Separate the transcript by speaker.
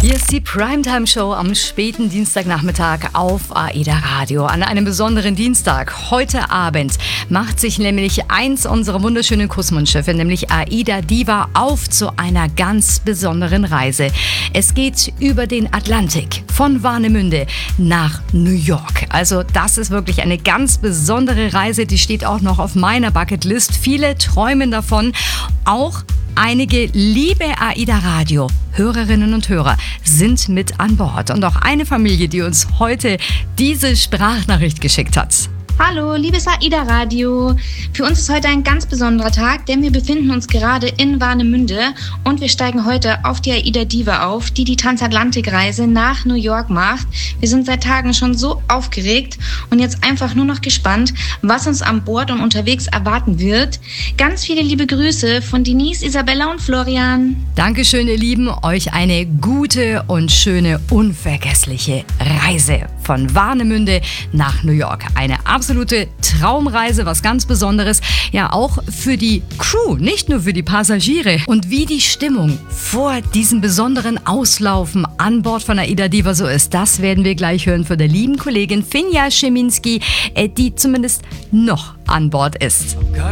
Speaker 1: Hier ist die Primetime-Show am späten Dienstagnachmittag auf AIDA Radio. An einem besonderen Dienstag, heute Abend, macht sich nämlich eins unserer wunderschönen Kussmundschiffe, nämlich AIDA Diva, auf zu einer ganz besonderen Reise. Es geht über den Atlantik, von Warnemünde nach New York. Also das ist wirklich eine ganz besondere Reise, die steht auch noch auf meiner Bucketlist. Viele träumen davon, auch einige liebe AIDA Radio Hörerinnen und Hörer sind mit an Bord. Und auch eine Familie, die uns heute diese Sprachnachricht geschickt hat.
Speaker 2: Hallo, liebes AIDA Radio. Für uns ist heute ein ganz besonderer Tag, denn wir befinden uns gerade in Warnemünde und wir steigen heute auf die AIDA Diva auf, die Transatlantikreise nach New York macht. Wir sind seit Tagen schon so aufgeregt und jetzt einfach nur noch gespannt, was uns an Bord und unterwegs erwarten wird. Ganz viele liebe Grüße von Denise, Isabella und Florian.
Speaker 1: Dankeschön, ihr Lieben. Euch eine gute und schöne, unvergessliche Reise von Warnemünde nach New York. Eine absolute Traumreise, was ganz Besonderes. Ja, auch für die Crew, nicht nur für die Passagiere. Und wie die Stimmung vor diesem besonderen Auslaufen an Bord von AIDA Diva so ist, das werden wir gleich hören von der lieben Kollegin Finja Schiminski, die zumindest noch an Bord ist.